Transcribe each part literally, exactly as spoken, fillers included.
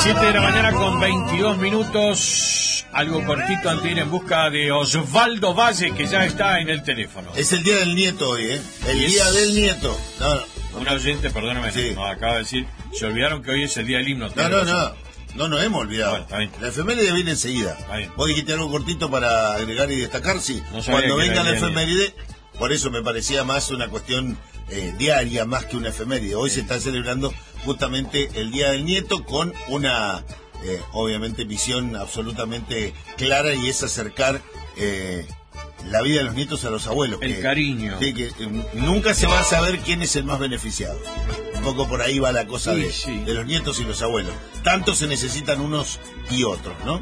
siete de la mañana con veintidós minutos, algo cortito antes de ir en busca de Osvaldo Valle, que ya está en el teléfono. Es el día del nieto hoy, ¿eh? El Yes. día del nieto. No, no. Un oyente, perdóname, Sí. nos acaba de decir, se olvidaron que hoy es el día del himno. No, no, no. No nos hemos olvidado. Bueno, está bien. La efeméride viene enseguida. Está bien. ¿Vos dijiste algo cortito para agregar y destacar? Sí. No sabía Cuando que venga era la el día efeméride, por eso me parecía más una cuestión eh, diaria, más que una efeméride. Hoy se está celebrando justamente el Día del Nieto con una, eh, obviamente, visión absolutamente clara, y es acercar eh, la vida de los nietos a los abuelos. El que, cariño. Que, que, eh, nunca se va a saber quién es el más beneficiado. Un poco por ahí va la cosa Sí, de, sí. de los nietos y los abuelos. Tanto se necesitan unos y otros, ¿no?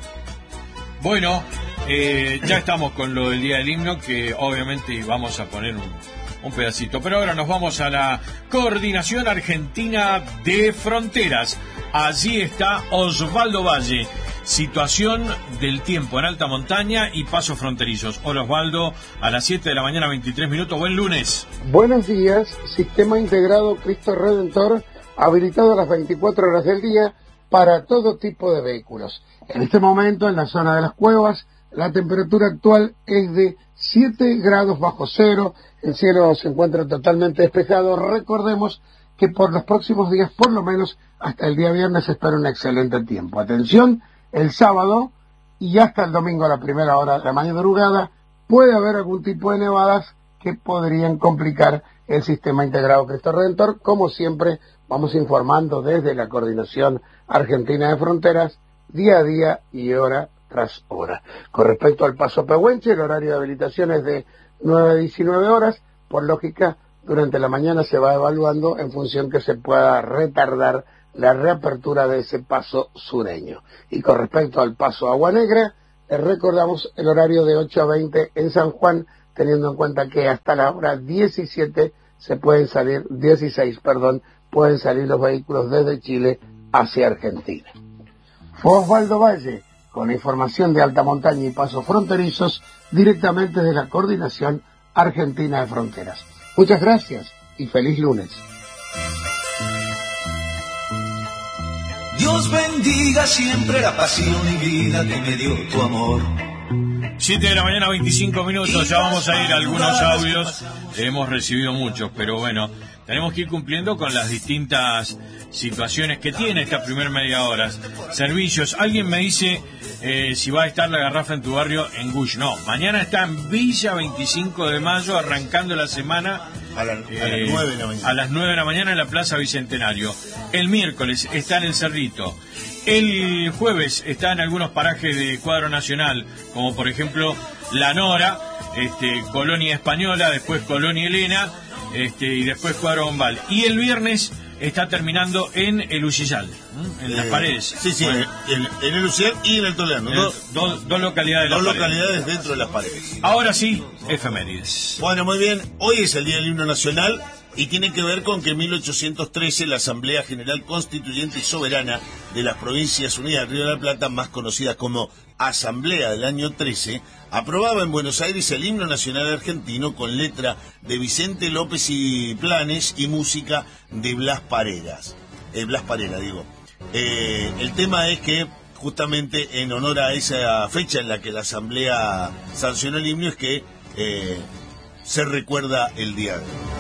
Bueno, eh, ya estamos con lo del día del himno, que obviamente vamos a poner un, un pedacito. Pero ahora nos vamos a la Coordinación Argentina de Fronteras. Allí está Osvaldo Valle. Situación del tiempo en alta montaña y pasos fronterizos. Hola Osvaldo, a las siete de la mañana, veintitrés minutos. Buen lunes. Buenos días. Sistema integrado Cristo Redentor, habilitado a las veinticuatro horas del día para todo tipo de vehículos. En este momento, en la zona de las cuevas, la temperatura actual es de siete grados bajo cero. El cielo se encuentra totalmente despejado. Recordemos que por los próximos días, por lo menos hasta el día viernes, se espera un excelente tiempo. Atención, el sábado y hasta el domingo a la primera hora de la madrugada puede haber algún tipo de nevadas que podrían complicar el sistema integrado Cristo Redentor. Como siempre, vamos informando desde la Coordinación Argentina de Fronteras, día a día y hora tras hora. Con respecto al Paso Pehuenche, el horario de habilitación es de nueve a diecinueve horas. Por lógica, durante la mañana se va evaluando en función que se pueda retardar la reapertura de ese paso sureño. Y con respecto al Paso Agua Negra, les recordamos el horario de ocho a veinte en San Juan, teniendo en cuenta que hasta la hora diecisiete se pueden salir, dieciséis, perdón, pueden salir los vehículos desde Chile hacia Argentina. Fue Osvaldo Valle, con la información de alta montaña y pasos fronterizos, directamente de la Coordinación Argentina de Fronteras. Muchas gracias y feliz lunes. Dios bendiga siempre la pasión y vida que me dio tu amor. siete de la mañana, veinticinco minutos, ya vamos a ir a algunos audios, hemos recibido muchos, pero bueno, tenemos que ir cumpliendo con las distintas situaciones que tiene esta primer media hora. Servicios, alguien me dice eh, si va a estar la garrafa en tu barrio en Gush. No, mañana está en Villa veinticinco de mayo, arrancando la semana A, la, eh, a las nueve de la mañana. a las nueve de la mañana en la Plaza Bicentenario. El miércoles está en el Cerrito. El jueves está en algunos parajes de Cuadro Nacional, como por ejemplo La Nora, este, Colonia Española, después Colonia Elena, este, y después Cuadro Bombal. Y el viernes está terminando en el Ullillal, ¿m? en eh, las paredes. Sí, sí, bueno, en, en el Ullillal y en el Toledano. El, Dos, dos, dos localidades. Dos de las localidades paredes. dentro de las paredes. Ahora sí, efemérides. Bueno, muy bien. Hoy es el Día del Himno Nacional y tiene que ver con que en mil ochocientos trece la Asamblea General Constituyente y Soberana de las Provincias Unidas del Río de la Plata, más conocida como Asamblea del año trece, aprobaba en Buenos Aires el himno nacional argentino con letra de Vicente López y Planes y música de Blas Paredes. Eh, Blas Parera, digo. Eh, el tema es que justamente en honor a esa fecha en la que la Asamblea sancionó el himno es que eh, se recuerda el día de hoy.